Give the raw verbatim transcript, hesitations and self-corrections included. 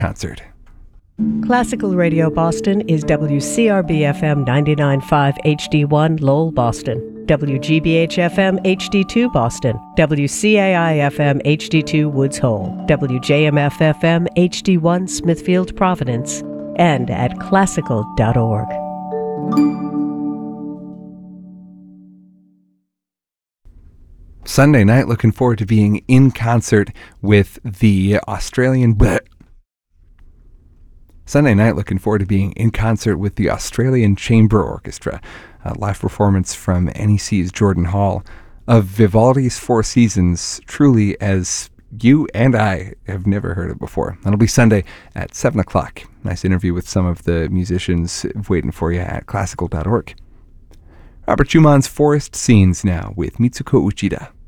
concert. Classical Radio Boston is W C R B F M ninety-nine point five H D one Lowell, Boston, W G B H F M H D two Boston, W C A I F M H D two Woods Hole, W J M F F M H D one Smithfield, Providence, and at classical dot org. Sunday night, looking forward to being in concert with the Australian... Bleh. Sunday night, looking forward to being in concert with the Australian Chamber Orchestra, a live performance from N E C's Jordan Hall of Vivaldi's Four Seasons, truly as you and I have never heard it before. That'll be Sunday at seven o'clock. Nice interview with some of the musicians waiting for you at classical dot org. Robert Schumann's Forest Scenes now with Mitsuko Uchida.